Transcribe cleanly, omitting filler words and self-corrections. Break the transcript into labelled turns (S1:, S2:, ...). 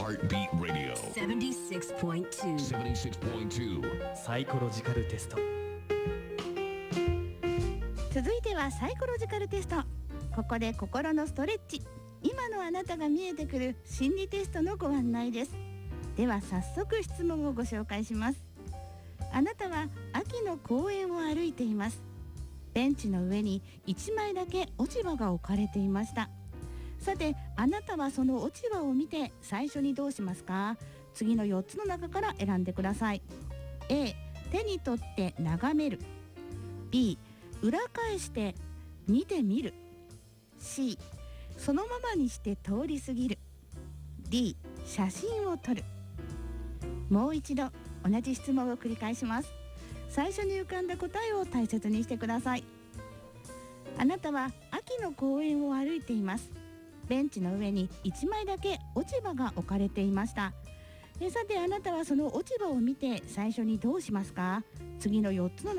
S1: Heartbeat Radio
S2: 76.2
S1: 76.2
S3: サイコロジカルテスト。
S4: 続いてはサイコロジカルテスト。ここで心のストレッチ、今のあなたが見えてくる心理テストのご案内です。では早速質問をご紹介します。あなたは秋の公園を歩いています。ベンチの上に1枚だけ落ち葉が置かれていました。さてあなたはその落ち葉を見て最初にどうしますか？次の4つの中から選んでください。 A、 手に取って眺める。 B、 裏返して見てみる。 C、 そのままにして通り過ぎる。 D、 写真を撮る。もう一度同じ質問を繰り返します。最初に浮かんだ答えを大切にしてください。あなたは秋の公園を歩いています。ベンチの上に1枚だけ落ち葉が置かれていました。さてあなたはその落ち葉を見て最初にどうしますか？次の4つの